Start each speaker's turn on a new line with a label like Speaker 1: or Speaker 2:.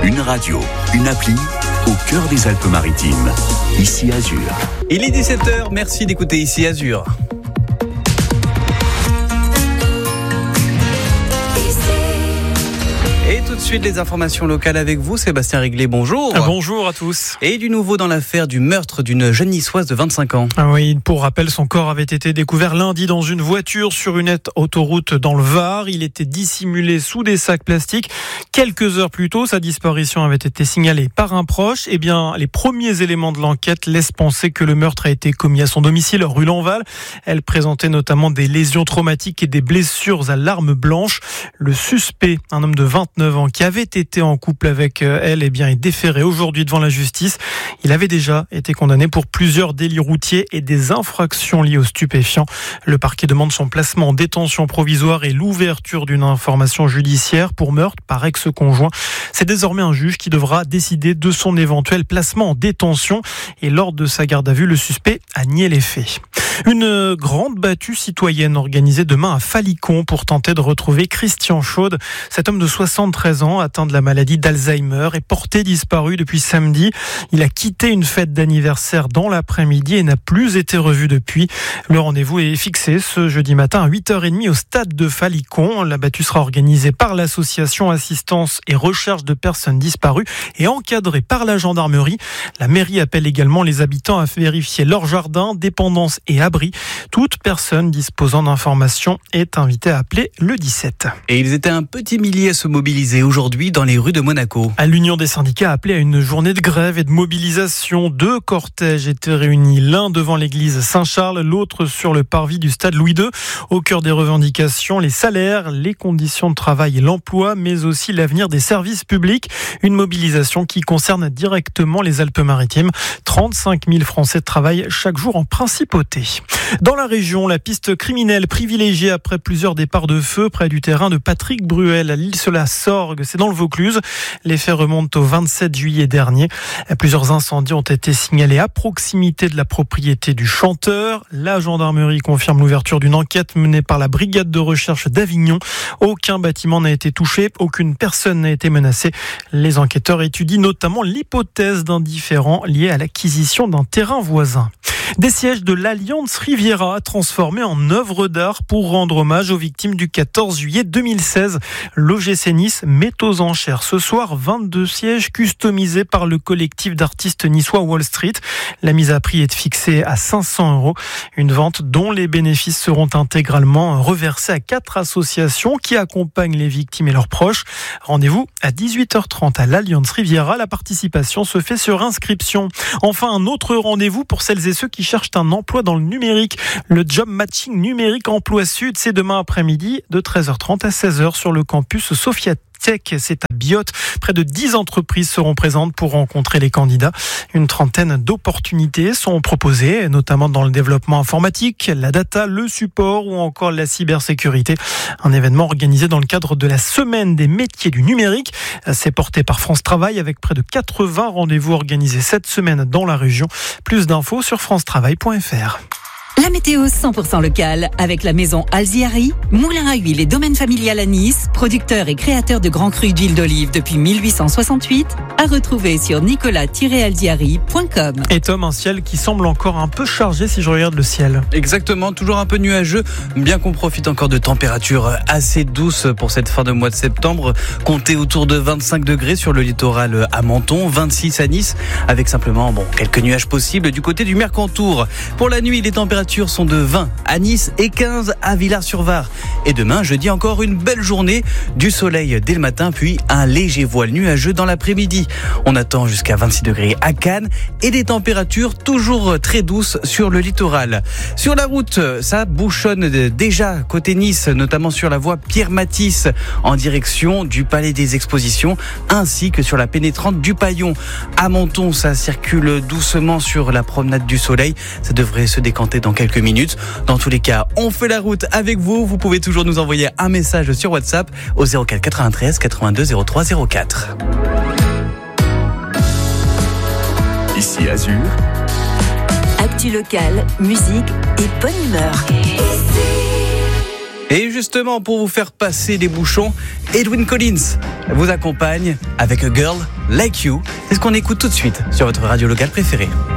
Speaker 1: Une radio, une appli au cœur des Alpes-Maritimes. Ici Azur.
Speaker 2: Il est 17h, merci d'écouter Ici Azur. Et tout de suite, les informations locales avec vous, Sébastien Riglet, bonjour.
Speaker 3: Bonjour à tous.
Speaker 2: Et du nouveau dans l'affaire du meurtre d'une jeune niçoise de 25 ans.
Speaker 3: Oui, pour rappel, son corps avait été découvert lundi dans une voiture sur une autoroute dans le Var. Il était dissimulé sous des sacs plastiques. Quelques heures plus tôt, sa disparition avait été signalée par un proche. Eh bien, les premiers éléments de l'enquête laissent penser que le meurtre a été commis à son domicile, rue Lanval. Elle présentait notamment des lésions traumatiques et des blessures à l'arme blanche. Le suspect, un homme de 29 ans, qui avait été en couple avec elle, eh bien, est déféré aujourd'hui devant la justice. Il avait déjà été condamné pour plusieurs délits routiers et des infractions liées aux stupéfiants. Le parquet demande son placement en détention provisoire et l'ouverture d'une information judiciaire pour meurtre par ex-conjoint. C'est désormais un juge qui devra décider de son éventuel placement en détention. Et lors de sa garde à vue, le suspect a nié les faits. Une grande battue citoyenne organisée demain à Falicon pour tenter de retrouver Christian Chaude. Cet homme de 73 ans, atteint de la maladie d'Alzheimer, est porté disparu depuis samedi. Il a quitté une fête d'anniversaire dans l'après-midi et n'a plus été revu depuis. Le rendez-vous est fixé ce jeudi matin à 8h30 au stade de Falicon. La battue sera organisée par l'association Assistance et Recherche de personnes disparues et encadrée par la gendarmerie. La mairie appelle également les habitants à vérifier leur jardin, dépendance et abri. Toute personne disposant d'informations est invitée à appeler le 17.
Speaker 2: Et ils étaient un petit millier à se mobiliser aujourd'hui dans les rues de Monaco.
Speaker 3: L'Union des syndicats a appelé à une journée de grève et de mobilisation. 2 cortèges étaient réunis, l'un devant l'église Saint-Charles, l'autre sur le parvis du stade Louis II. Au cœur des revendications, les salaires, les conditions de travail et l'emploi, mais aussi l'avenir des services publics. Une mobilisation qui concerne directement les Alpes-Maritimes. 35 000 Français travaillent chaque jour en principauté. Dans la région, la piste criminelle privilégiée après plusieurs départs de feu près du terrain de Patrick Bruel à l'Île-sur-la-Sorgue, c'est dans le Vaucluse. Les faits remontent au 27 juillet dernier. Plusieurs incendies ont été signalés à proximité de la propriété du chanteur. La gendarmerie confirme l'ouverture d'une enquête menée par la brigade de recherche d'Avignon. Aucun bâtiment n'a été touché, aucune personne n'a été menacée. Les enquêteurs étudient notamment l'hypothèse d'un différend lié à l'acquisition d'un terrain voisin. Des sièges de l'Alliance Riviera transformés en œuvres d'art pour rendre hommage aux victimes du 14 juillet 2016. L'OGC Nice met aux enchères ce soir 22 sièges customisés par le collectif d'artistes niçois Wall Street. La mise à prix est fixée à 500 €. Une vente dont les bénéfices seront intégralement reversés à 4 associations qui accompagnent les victimes et leurs proches. Rendez-vous à 18h30 à l'Alliance Riviera. La participation se fait sur inscription. Enfin, un autre rendez-vous pour celles et ceux qui cherchent un emploi dans le numérique. Le job matching numérique Emploi Sud, c'est demain après-midi de 13h30 à 16h sur le campus Sophia Tech, c'est à Biote. Près de 10 entreprises seront présentes pour rencontrer les candidats. Une trentaine d'opportunités sont proposées, notamment dans le développement informatique, la data, le support ou encore la cybersécurité. Un événement organisé dans le cadre de la Semaine des métiers du numérique. C'est porté par France Travail avec près de 80 rendez-vous organisés cette semaine dans la région. Plus d'infos sur francetravail.fr.
Speaker 4: La météo 100% locale avec la maison Alziari, moulin à huile et domaine familial à Nice, producteur et créateur de grands crus d'huile d'olive depuis 1868, à retrouver sur nicolas-alziari.com.
Speaker 3: Et Tom, un ciel qui semble encore un peu chargé si je regarde le ciel.
Speaker 2: Exactement, toujours un peu nuageux, bien qu'on profite encore de températures assez douces pour cette fin de mois de septembre. Comptez autour de 25 degrés sur le littoral à Menton, 26 à Nice, avec simplement quelques nuages possibles du côté du Mercantour. Pour la nuit, les températures sont de 20 à Nice et 15 à Villars-sur-Var. Et demain, jeudi, encore une belle journée, du soleil dès le matin, puis un léger voile nuageux dans l'après-midi. On attend jusqu'à 26 degrés à Cannes et des températures toujours très douces sur le littoral. Sur la route, ça bouchonne déjà côté Nice, notamment sur la voie Pierre-Matisse en direction du Palais des Expositions, ainsi que sur la pénétrante du Paillon. À Menton, ça circule doucement sur la promenade du Soleil. Ça devrait se décanter dans quelques minutes. Dans tous les cas, on fait la route avec vous. Vous pouvez toujours nous envoyer un message sur WhatsApp au 04 93 82 03 04.
Speaker 1: Ici Azur.
Speaker 4: Actu local, musique et bonne humeur.
Speaker 2: Et justement, pour vous faire passer les bouchons, Edwyn Collins vous accompagne avec A Girl Like You. C'est ce qu'on écoute tout de suite sur votre radio locale préférée.